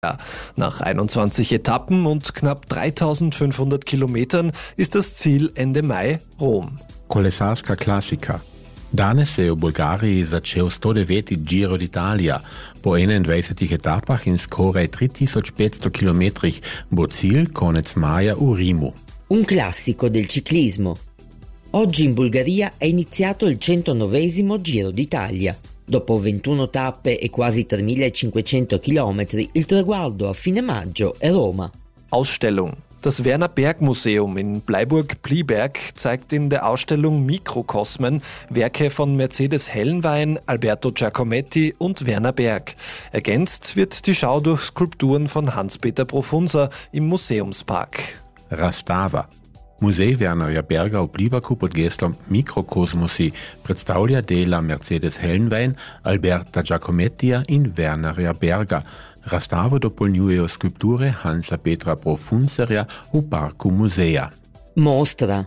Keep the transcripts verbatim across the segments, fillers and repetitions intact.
Nach einundzwanzig Etappen und knapp dreitausendfünfhundert Kilometern ist das Ziel Ende Mai Rom. Kolesarska klasika. Danes se je v Bolgariji začel sto deveti Giro d'Italia. Po enaindvajsetih etapah in skoraj tri tisoč petsto kilometrih bo cilj konec maja v Rimu. Un classico del ciclismo. Oggi in Bulgaria è iniziato il centonovesimo Giro d'Italia. Dopo ventuno tappe e quasi tremilacinquecento chilometri, il traguardo a fine maggio è Roma. Ausstellung. Das Werner Berg Museum in Bleiburg-Pliberg zeigt in der Ausstellung Mikrokosmen Werke von Mercedes Helnwein, Alberto Giacometti und Werner Berg. Ergänzt wird die Schau durch Skulpturen von Hans-Peter Profunza im Museumspark. Razstava. Muzej Wernerja Berga v Pliberku pod geslom Mikrokosmosi predstavlja dela Mercedes Helnwein, Alberta Giacomettija in Wernerja Berga. Razstavo dopolnjujejo skulpture Hansa Petra Profunzerja v parku muzeja. Mostra.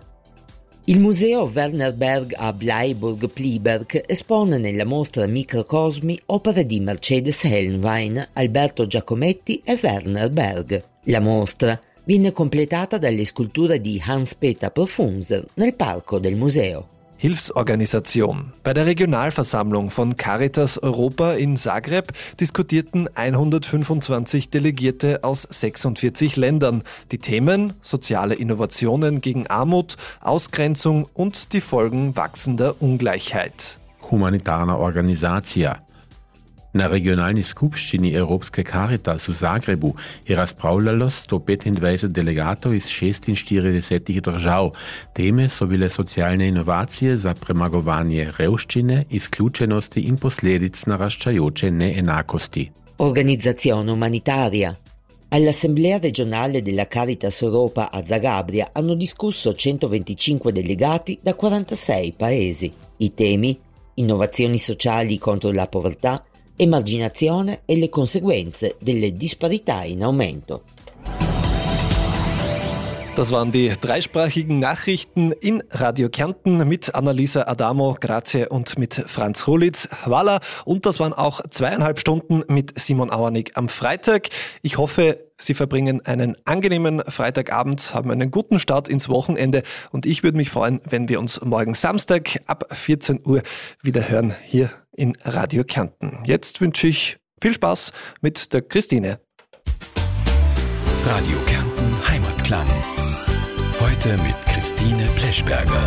Il museo Werner Berg a Bleiburg-Pliberg espone nella mostra Microcosmi opere di Mercedes Helnwein, Alberto Giacometti e Werner Berg. La mostra viene completata dalle sculture di Hans-Peter Profunzer nel parco del museo. Hilfsorganisation. Bei der Regionalversammlung von Caritas Europa in Zagreb diskutierten hundertfünfundzwanzig Delegierte aus sechsundvierzig Ländern. Die Themen: soziale Innovationen gegen Armut, Ausgrenzung und die Folgen wachsender Ungleichheit. Humanitarna organizacija. Na regionalni skupščini Evropske Caritas v Zagrebu je razpravljalo sto petindvajset delegatov iz šestinštiridesetih držav. Teme so bile socialne inovacije za premagovanje revščine, izključenosti in posledic naraščajoče neenakosti. Organizzazione umanitaria. All'Assemblea regionale della Caritas Europa a Zagabria hanno discusso centoventicinque delegati da quarantasei paesi. I temi: innovazioni sociali contro la povertà, Emarginazione e le conseguenze delle Disparità in aumento. Das waren die dreisprachigen Nachrichten in Radio Kärnten mit Annalisa Adamo, Grazie und mit Franz Holitz. Voilà. Und das waren auch zweieinhalb Stunden mit Simon Auernig am Freitag. Ich hoffe, Sie verbringen einen angenehmen Freitagabend, haben einen guten Start ins Wochenende und ich würde mich freuen, wenn wir uns morgen Samstag ab vierzehn Uhr wieder hören hier in Radio Kärnten. Jetzt wünsche ich viel Spaß mit der Christine. Radio Kärnten Heimatklang. Heute mit Christine Pleschberger.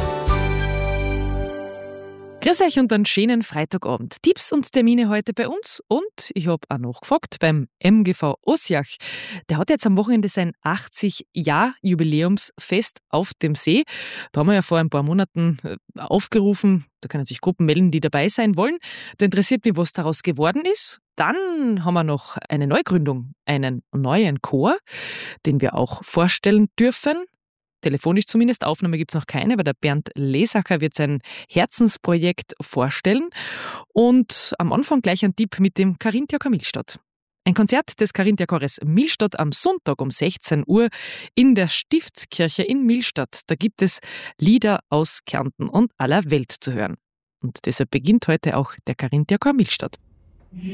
Grüß euch und einen schönen Freitagabend. Tipps und Termine heute bei uns und ich habe auch noch gefragt beim M G V Ossiach. Der hat jetzt am Wochenende sein achtzig-Jahr-Jubiläumsfest auf dem See. Da haben wir ja vor ein paar Monaten aufgerufen, da können sich Gruppen melden, die dabei sein wollen. Da interessiert mich, was daraus geworden ist. Dann haben wir noch eine Neugründung, einen neuen Chor, den wir auch vorstellen dürfen. Telefonisch zumindest, Aufnahme gibt es noch keine, aber der Bernd Lesacher wird sein Herzensprojekt vorstellen. Und am Anfang gleich ein Tipp mit dem Carinthiacher Millstatt. Ein Konzert des Carinthiachores Millstatt am Sonntag um sechzehn Uhr in der Stiftskirche in Millstatt. Da gibt es Lieder aus Kärnten und aller Welt zu hören. Und deshalb beginnt heute auch der Carinthiacher Millstatt.